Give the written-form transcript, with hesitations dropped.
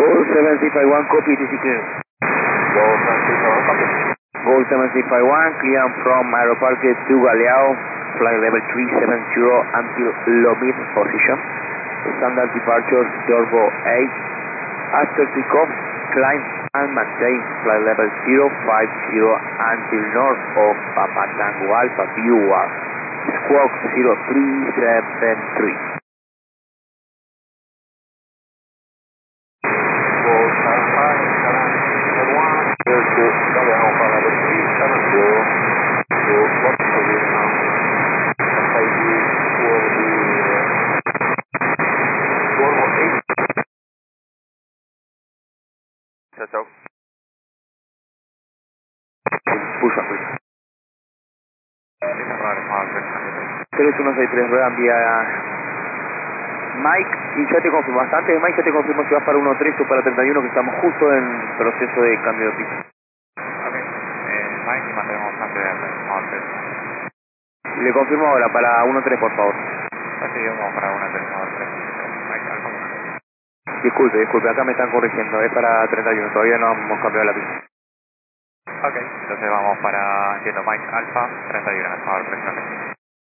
Gold 7651, copy, this is clear. Gold 7651, copy. Gold 7651, clear from Aeroparque to Galeao, flight level 370 until Lomit position. Standard departure Turbo 8. After takeoff, climb and maintain flight level 050 until north of Papa Tango Alpha Viewer, squawk 0373. Gold 7571, clear to Galeao, flight level 370 to what position? FID will be Turbo 8. Chao, chao. Push up, please. 3163, rueda envía Mike, y ya te confirmo, antes de Mike ya te confirmo si vas para 13 o para 31, que estamos justo en proceso de cambio de pista. Ok, Mike, y mantenemos antes de hacer. Le confirmo ahora, para 13 por favor. Así vamos para una terminal 3. Mike, Alfa 1. Disculpe, acá me están corrigiendo, es para 31, todavía no hemos cambiado la pista. Ok, entonces vamos para, entiendo, Mike Alfa 31, por favor, presioname.